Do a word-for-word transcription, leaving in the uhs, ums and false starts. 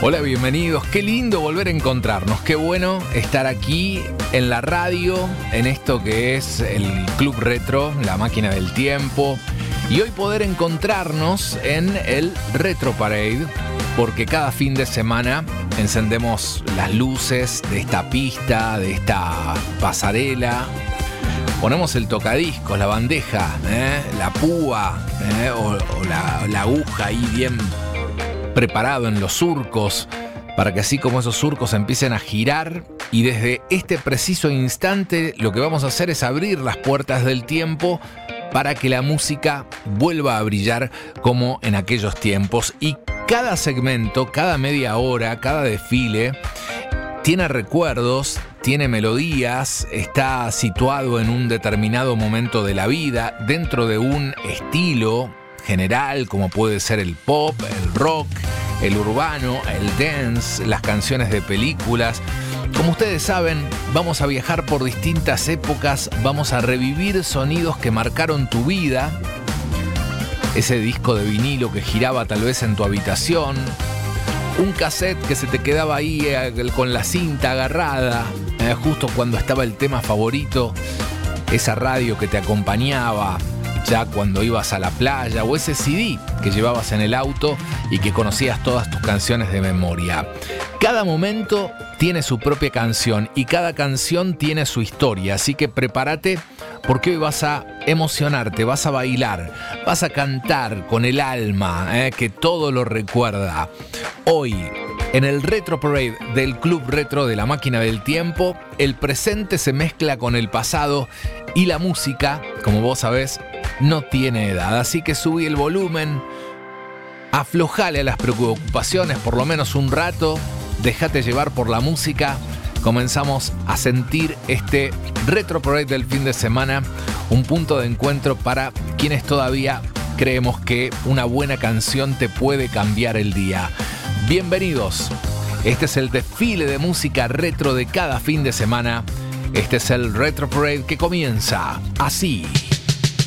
Hola, bienvenidos. Qué lindo volver a encontrarnos. Qué bueno estar aquí en la radio, en esto que es el Club Retro, la máquina del tiempo. Y hoy poder encontrarnos en el Retro Parade, porque cada fin de semana encendemos las luces de esta pista, de esta pasarela. Ponemos el tocadiscos, la bandeja, ¿eh? la púa ¿eh? o, o la, la aguja ahí bien preparado en los surcos, para que así como esos surcos empiecen a girar, y desde este preciso instante lo que vamos a hacer es abrir las puertas del tiempo para que la música vuelva a brillar como en aquellos tiempos. Y cada segmento, cada media hora, cada desfile tiene recuerdos, tiene melodías, está situado en un determinado momento de la vida, dentro de un estilo general, como puede ser el pop, el rock, el urbano, el dance, las canciones de películas. Como ustedes saben, vamos a viajar por distintas épocas, vamos a revivir sonidos que marcaron tu vida, ese disco de vinilo que giraba tal vez en tu habitación, un cassette que se te quedaba ahí eh, con la cinta agarrada, eh, justo cuando estaba el tema favorito, esa radio que te acompañaba ya cuando ibas a la playa, o ese C D que llevabas en el auto y que conocías todas tus canciones de memoria. Cada momento tiene su propia canción y cada canción tiene su historia, así que prepárate porque hoy vas a emocionarte, vas a bailar, vas a cantar con el alma, eh, que todo lo recuerda. Hoy, en el Retro Parade del Club Retro de la Máquina del Tiempo, el presente se mezcla con el pasado y la música, como vos sabés, no tiene edad. Así que subí el volumen, aflojale a las preocupaciones por lo menos un rato, déjate llevar por la música. Comenzamos a sentir este Retro Parade del fin de semana, un punto de encuentro para quienes todavía creemos que una buena canción te puede cambiar el día. Bienvenidos. Este es el desfile de música retro de cada fin de semana. Este es el Retro Parade que comienza así.